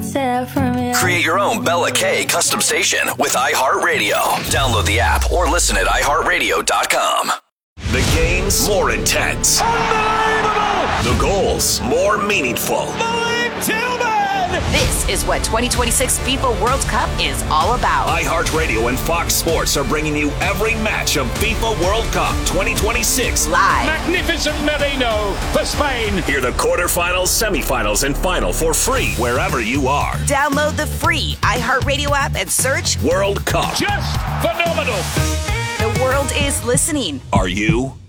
Create your own Bella K custom station with iHeartRadio. Download the app or listen at iHeartRadio.com. The games more intense. Unbelievable! The goals more meaningful. Malik Tillman! This is what 2026 FIFA World Cup is all about. iHeartRadio and Fox Sports are bringing you every match of FIFA World Cup 2026 live. Magnificent Merino for Spain. Hear the quarterfinals, semifinals, and final for free wherever you are. Download the free iHeartRadio app and search World Cup. Just phenomenal. The world is listening. Are you?